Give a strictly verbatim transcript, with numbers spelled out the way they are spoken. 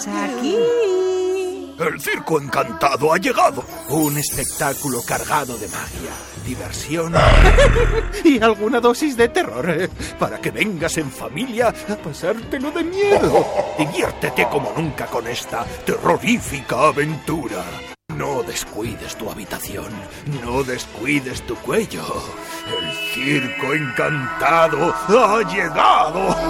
Aquí. El Circo Encantado ha llegado. Un espectáculo cargado de magia, diversión y alguna dosis de terror, ¿eh? Para que vengas en familia a pasártelo de miedo. Diviértete como nunca con esta terrorífica aventura. No descuides tu habitación, no descuides tu cuello. El Circo Encantado ha llegado.